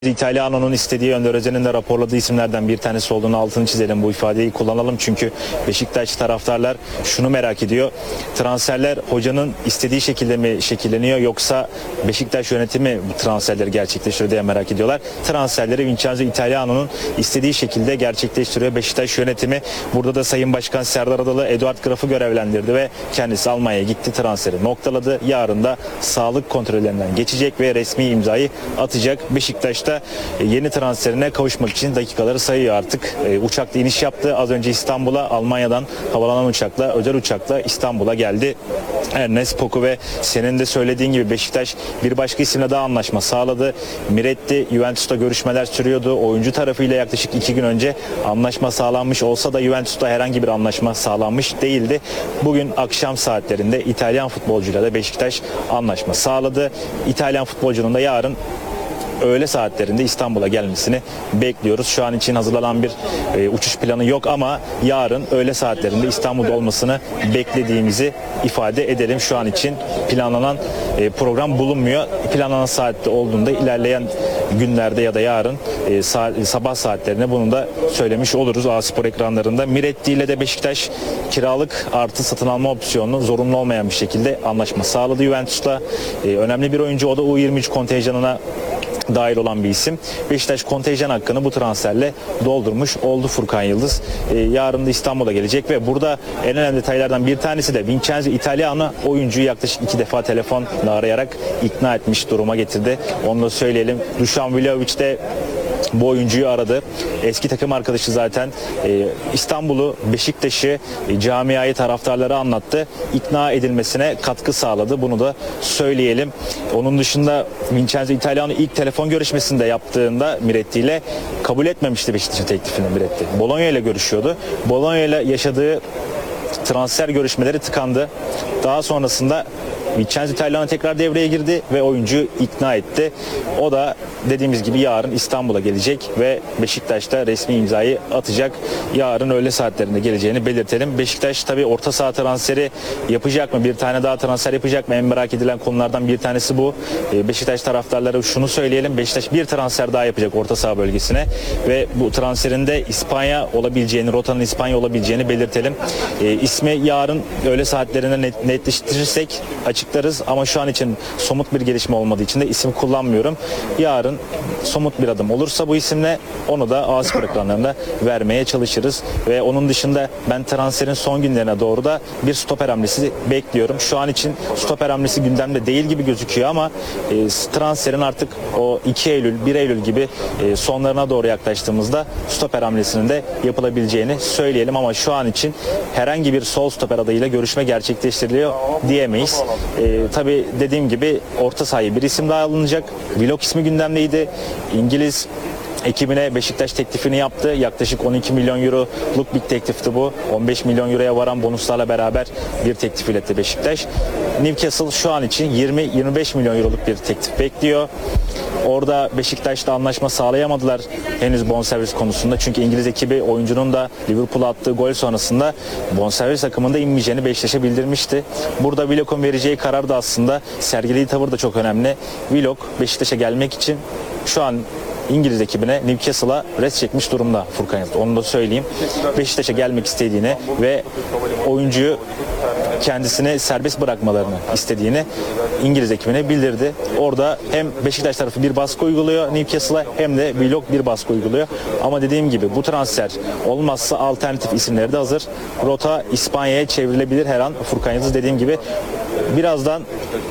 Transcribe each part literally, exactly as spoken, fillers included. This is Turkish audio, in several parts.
İtalyano'nun istediği Önder Özen'in de raporladığı isimlerden bir tanesi olduğunu altını çizelim, bu ifadeyi kullanalım. Çünkü Beşiktaş taraftarlar şunu merak ediyor. Transferler hocanın istediği şekilde mi şekilleniyor, yoksa Beşiktaş yönetimi bu transferleri gerçekleştiriyor diye merak ediyorlar. Transferleri Vincenzo Italiano'nun istediği şekilde gerçekleştiriyor Beşiktaş yönetimi. Burada da Sayın Başkan Serdar Adalı Eduard Graf'ı görevlendirdi ve kendisi Almanya'ya gitti, transferi noktaladı. Yarın da sağlık kontrollerinden geçecek ve resmi imzayı atacak. Beşiktaş'ta yeni transferine kavuşmak için dakikaları sayıyor artık. E, uçakla iniş yaptı. Az önce İstanbul'a, Almanya'dan havalanan uçakla, özel uçakla İstanbul'a geldi. Ernest Poku ve senin de söylediğin gibi Beşiktaş bir başka isimle daha anlaşma sağladı. Miretti, Juventus'ta görüşmeler sürüyordu. Oyuncu tarafıyla yaklaşık iki gün önce anlaşma sağlanmış olsa da Juventus'ta herhangi bir anlaşma sağlanmış değildi. Bugün akşam saatlerinde İtalyan futbolcuyla da Beşiktaş anlaşma sağladı. İtalyan futbolcunun da yarın öğle saatlerinde İstanbul'a gelmesini bekliyoruz. Şu an için hazırlanan bir e, uçuş planı yok ama yarın öğle saatlerinde İstanbul'da olmasını beklediğimizi ifade edelim. Şu an için planlanan e, program bulunmuyor. Planlanan saatte olduğunda ilerleyen günlerde ya da yarın e, saat, sabah saatlerinde bunu da söylemiş oluruz A-Spor ekranlarında. Miretti ile de Beşiktaş kiralık artı satın alma opsiyonunu zorunlu olmayan bir şekilde anlaşma sağladı Juventus'la. E, önemli bir oyuncu, o da U yirmi üç kontenjanına dahil olan bir isim. Beşiktaş kontenjan hakkını bu transferle doldurmuş oldu Furkan Yıldız. Ee, yarın da İstanbul'a gelecek ve burada en önemli detaylardan bir tanesi de Vincenzo Italiano oyuncuyu yaklaşık iki defa telefonla arayarak ikna etmiş duruma getirdi. Onu da söyleyelim. Dušan Vlahović de bu oyuncuyu aradı. Eski takım arkadaşı zaten. Ee, İstanbul'u, Beşiktaş'ı, e, camiayı, taraftarları anlattı. İkna edilmesine katkı sağladı. Bunu da söyleyelim. Onun dışında Vincenzo Italiano ilk telefon görüşmesinde yaptığında Miretti ile kabul etmemişti Beşiktaş'ın teklifini Miretti. Bologna ile görüşüyordu. Bologna ile yaşadığı transfer görüşmeleri tıkandı. Daha sonrasında Vincenzo Italiano tekrar devreye girdi ve oyuncuyu ikna etti. O da dediğimiz gibi yarın İstanbul'a gelecek ve Beşiktaş'ta resmi imzayı atacak. Yarın öğle saatlerinde geleceğini belirtelim. Beşiktaş tabii orta saha transferi yapacak mı? Bir tane daha transfer yapacak mı? En merak edilen konulardan bir tanesi bu. Beşiktaş taraftarları şunu söyleyelim. Beşiktaş bir transfer daha yapacak orta saha bölgesine ve bu transferinde İspanya olabileceğini, rotanın İspanya olabileceğini belirtelim. E, ismi yarın öğle saatlerinde net, netleştirirsek açıklarız ama şu an için somut bir gelişme olmadığı için de isim kullanmıyorum. Yarın somut bir adım olursa bu isimle onu da A-Spor ekranlarında vermeye çalışırız ve onun dışında ben transferin son günlerine doğru da bir stoper hamlesi bekliyorum. Şu an için stoper hamlesi gündemde değil gibi gözüküyor ama e, transferin artık o iki Eylül, bir Eylül gibi e, sonlarına doğru yaklaştığımızda stoper hamlesinin de yapılabileceğini söyleyelim ama şu an için herhangi bir sol stoper adayıyla görüşme gerçekleştiriliyor diyemeyiz. E, tabii dediğim gibi orta sahaya bir isim daha alınacak. Willock ismi gündemdeydi. İngiliz ekibine Beşiktaş teklifini yaptı. Yaklaşık on iki milyon euroluk bir teklifti bu. on beş milyon euroya varan bonuslarla beraber bir teklif iletti Beşiktaş. Newcastle şu an için yirmi yirmi beş milyon euroluk bir teklif bekliyor. Orada Beşiktaş'ta anlaşma sağlayamadılar henüz bonservis konusunda. Çünkü İngiliz ekibi oyuncunun da Liverpool'a attığı gol sonrasında bonservis akımında inmeyeceğini Beşiktaş'a bildirmişti. Burada Willock'un vereceği karar da aslında sergilediği tavır da çok önemli. Willock Beşiktaş'a gelmek için şu an İngiliz ekibine, Newcastle'a res çekmiş durumda Furkan Yıldız. Onu da söyleyeyim. Beşiktaş'a gelmek istediğini ve oyuncuyu kendisine serbest bırakmalarını istediğini İngiliz ekibine bildirdi. Orada hem Beşiktaş tarafı bir baskı uyguluyor Newcastle'a hem de Willock bir baskı uyguluyor. Ama dediğim gibi bu transfer olmazsa alternatif isimleri de hazır. Rota İspanya'ya çevrilebilir her an. Furkan Yıldız dediğim gibi birazdan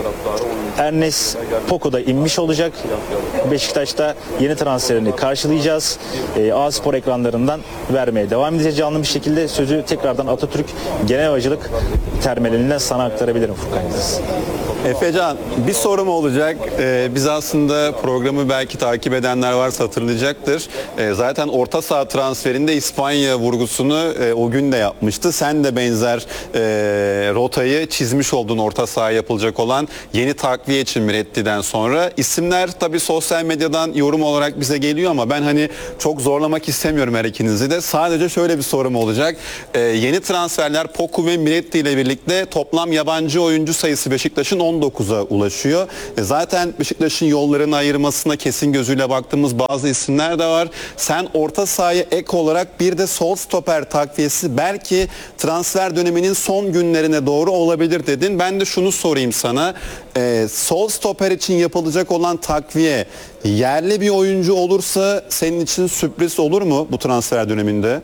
Ernest Poku da inmiş olacak. Beşiktaş'ta yeni transferini karşılayacağız. E, A-Spor ekranlarından vermeye devam edeceğiz canlı bir şekilde. Sözü tekrardan Atatürk Genel Havacılık Terminalinden sana aktarabilirim Furkan Yıldız. Efecan, bir sorum olacak. Ee, biz aslında programı belki takip edenler varsa hatırlayacaktır. Ee, zaten orta saha transferinde İspanya vurgusunu e, o gün de yapmıştı. Sen de benzer e, rotayı çizmiş oldun orta saha yapılacak olan yeni takviye için Miretti'den sonra. İsimler tabii sosyal medyadan yorum olarak bize geliyor ama ben hani çok zorlamak istemiyorum her ikinizi de. Sadece şöyle bir sorum olacak. Ee, yeni transferler Poku ve Miretti ile birlikte toplam yabancı oyuncu sayısı Beşiktaş'ın on on dokuza ulaşıyor. E zaten Beşiktaş'ın yollarını ayırmasına kesin gözüyle baktığımız bazı isimler de var. Sen orta sahaya ek olarak bir de sol stoper takviyesi belki transfer döneminin son günlerine doğru olabilir dedin. Ben de şunu sorayım sana. E, sol stoper için yapılacak olan takviye yerli bir oyuncu olursa senin için sürpriz olur mu bu transfer döneminde?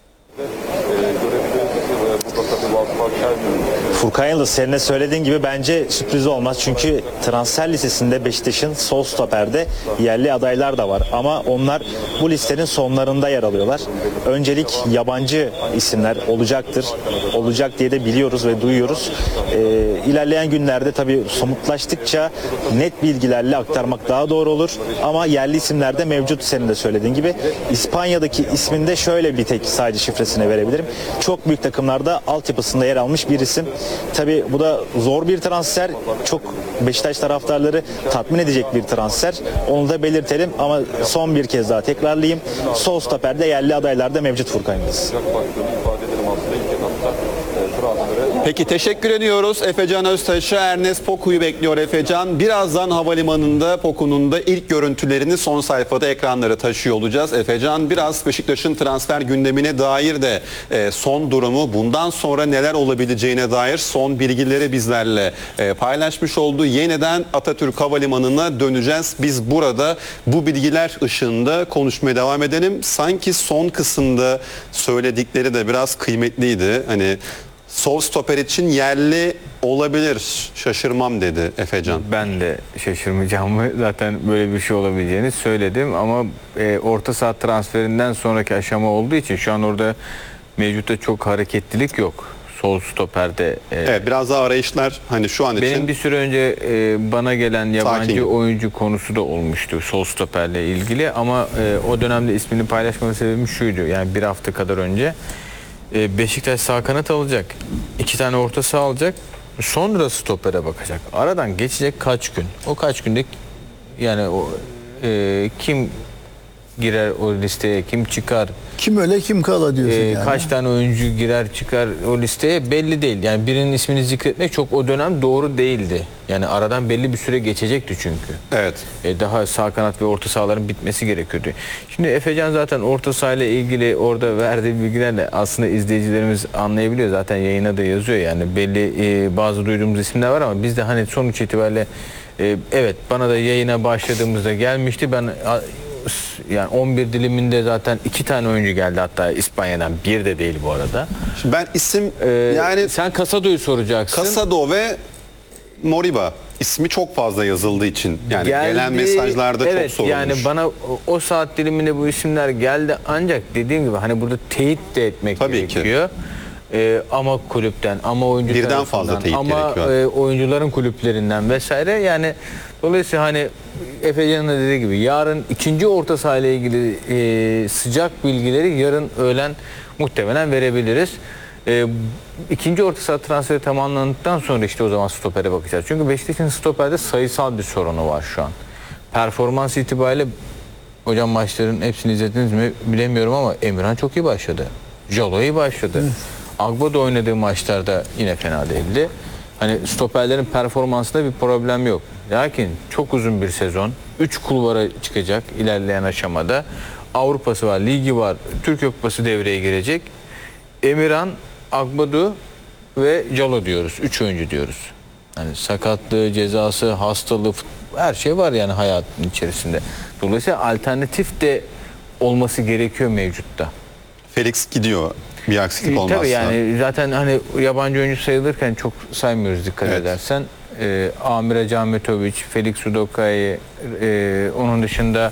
Furkan Yıldız, senin de söylediğin gibi bence sürpriz olmaz. Çünkü transfer listesinde Beşiktaş'ın sol stoperde yerli adaylar da var. Ama onlar bu listenin sonlarında yer alıyorlar. Öncelik yabancı isimler olacaktır. Olacak diye de biliyoruz ve duyuyoruz. Ee, ilerleyen günlerde tabii somutlaştıkça net bilgilerle aktarmak daha doğru olur. Ama yerli isimler de mevcut, senin de söylediğin gibi. İspanya'daki isminde şöyle bir tek sadece şifresini verebilirim. Çok büyük takımlarda altyapısında yer almış bir isim. Tabii bu da zor bir transfer. Çok Beşiktaş taraftarları tatmin edecek bir transfer. Onu da belirtelim ama son bir kez daha tekrarlayayım. Sol stoperde yerli adaylar da mevcut Furkan Yıldız. Peki teşekkür ediyoruz Efecan Öztaş'a. Ernest Poku'yu bekliyor Efecan. Birazdan havalimanında Poku'nun da ilk görüntülerini son sayfada ekranlara taşıyor olacağız. Efecan biraz Beşiktaş'ın transfer gündemine dair de e, son durumu, bundan sonra neler olabileceğine dair son bilgileri bizlerle e, paylaşmış oldu. Yeniden Atatürk Havalimanı'na döneceğiz. Biz burada bu bilgiler ışığında konuşmaya devam edelim. Sanki son kısımda söyledikleri de biraz kıymetliydi. Hani sol stoper için yerli olabilir, şaşırmam dedi Efecan. Ben de şaşırmayacağımı, zaten böyle bir şey olabileceğini söyledim ama e, orta saha transferinden sonraki aşama olduğu için şu an orada mevcutta çok hareketlilik yok. Sol stoperde. E, evet, biraz daha arayışlar hani şu an için. Benim bir süre önce e, bana gelen yabancı Sakin. oyuncu konusu da olmuştu sol stoperle ilgili ama e, o dönemde ismini paylaşmama sebebim şuydu, yani bir hafta kadar önce. Beşiktaş sağ kanat alacak. iki tane orta saha alacak. Sonra stopere bakacak. Aradan geçecek kaç gün? O kaç günde yani o e, kim girer o listeye, kim çıkar? Kim öyle kim kala diyorsun E, yani. Kaç tane oyuncu girer çıkar o listeye belli değil. Yani birinin ismini zikretmek çok o dönem doğru değildi. Yani aradan belli bir süre geçecekti çünkü. Evet. E, daha sağ kanat ve orta sahaların bitmesi gerekiyordu. Şimdi Efecan zaten orta sahayla ilgili orada verdiği bilgilerle aslında izleyicilerimiz anlayabiliyor. Zaten yayına da yazıyor, yani belli e, bazı duyduğumuz isimler var ama biz de hani sonuç itibariyle e, evet, bana da yayına başladığımızda gelmişti. Ben a, yani on bir diliminde zaten iki tane oyuncu geldi, hatta İspanya'dan, bir de değil bu arada. Şimdi ben isim Ee, yani sen Casado'yu soracaksın. Casado ve Moriba ismi çok fazla yazıldığı için yani Geldi, gelen mesajlarda evet, çok sorulmuş. yani bana o, o saat diliminde bu isimler geldi ancak dediğim gibi hani burada teyit de etmek Tabii gerekiyor. Ee, ama kulüpten, ama oyuncu Birden tarafından, fazla teyit ama gerekiyor. e, oyuncuların kulüplerinden vesaire, yani dolayısıyla hani Efecan'ın da dediği gibi yarın ikinci orta saha ile ilgili e, sıcak bilgileri yarın öğlen muhtemelen verebiliriz. E, ikinci orta saha transferi tamamlandıktan sonra işte o zaman stopere bakacağız. Çünkü Beşiktaş'ın stoperde sayısal bir sorunu var şu an. Performans itibariyle hocam maçların hepsini izlediniz mi bilemiyorum ama Emirhan çok iyi başladı. Jalo iyi başladı. Agba oynadığı maçlarda yine fena değildi. Hani stoperlerin performansında bir problem yok. Lakin çok uzun bir sezon. üç kulvara çıkacak ilerleyen aşamada. Avrupa'sı var, ligi var, Türkiye Kupası devreye girecek. Emirhan, Agbadu ve Jalo diyoruz. üç oyuncu diyoruz. Yani sakatlığı, cezası, hastalığı, her şey var yani hayatın içerisinde. Dolayısıyla alternatif de olması gerekiyor mevcutta. Felix gidiyor bir aksilik E, olmazsa. Tabii yani zaten hani yabancı oyuncu sayılırken çok saymıyoruz dikkat Evet. edersen. E, Amir Cametovic, Felix Udokai, e, onun dışında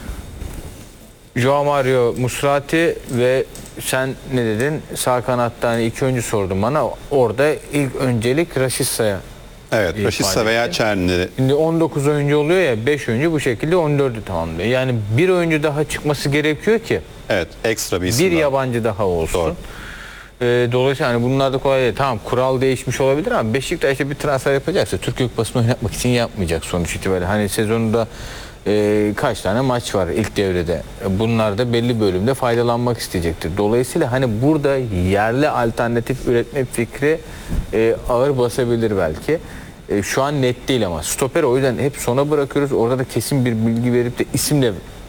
Joao Mario Musrati ve sen ne dedin? Sağ kanattan iki oyuncu sordun bana. Orada ilk öncelik Raşitsa'ya. Evet, İyi Raşitsa ifade veya etti. Çerni. Şimdi on dokuz oyuncu oluyor ya, beş oyuncu bu şekilde on dördü tamamlıyor. Yani bir oyuncu daha çıkması gerekiyor ki Evet, ekstra bir isim bir daha. yabancı daha olsun. Doğru. Ee, dolayısıyla hani bunlar da kolay değil. Tamam, kural değişmiş olabilir ama Beşiktaş'ta bir transfer yapacaksa Türkiye Kupası'nı oynatmak için yapmayacak sonuç itibariyle. Hani sezonunda e, kaç tane maç var ilk devrede. Bunlar da belli bölümde faydalanmak isteyecektir. Dolayısıyla hani burada yerli alternatif üretme fikri e, ağır basabilir belki. E, şu an net değil ama stoper o yüzden hep sona bırakıyoruz. Orada da kesin bir bilgi verip de isimle